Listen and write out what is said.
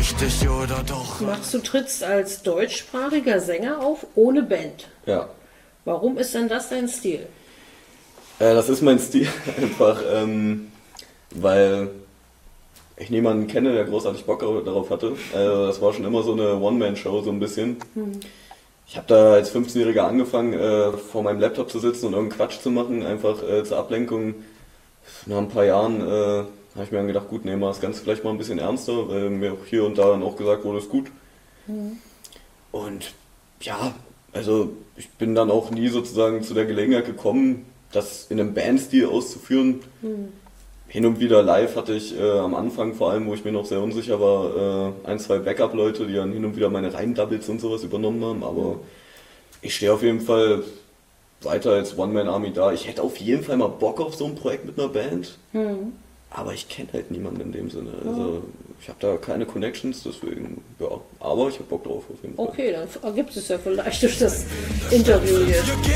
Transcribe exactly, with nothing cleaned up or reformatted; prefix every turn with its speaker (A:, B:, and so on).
A: richtig oder doch?
B: Max, du trittst als deutschsprachiger Sänger auf, ohne Band.
C: Ja.
B: Warum ist denn das dein Stil?
C: Äh, das ist mein Stil einfach, ähm, weil ich niemanden kenne, der großartig Bock darauf hatte. Also das war schon immer so eine One-Man-Show so ein bisschen. Hm. Ich habe da als fünfzehnjähriger angefangen, äh, vor meinem Laptop zu sitzen und irgendeinen Quatsch zu machen, einfach äh, zur Ablenkung. Nach ein paar Jahren äh, habe ich mir dann gedacht, gut, nehmen wir das Ganze vielleicht mal ein bisschen ernster, weil mir auch hier und da dann auch gesagt wurde, ist gut. Hm. Und ja, also ich bin dann auch nie sozusagen zu der Gelegenheit gekommen, das in einem Bandstil auszuführen. Hm. Hin und wieder live hatte ich äh, am Anfang vor allem, wo ich mir noch sehr unsicher war, äh, ein, zwei Backup-Leute, die dann hin und wieder meine Reim-Doubles und sowas übernommen haben, aber ich stehe auf jeden Fall weiter als One-Man-Army da. Ich hätte auf jeden Fall mal Bock auf so ein Projekt mit einer Band, hm. aber ich kenne halt niemanden in dem Sinne. Also ich habe da keine Connections, deswegen, ja, aber ich habe Bock drauf auf jeden Fall.
B: Okay, dann ergibt es ja vielleicht durch das Interview hier.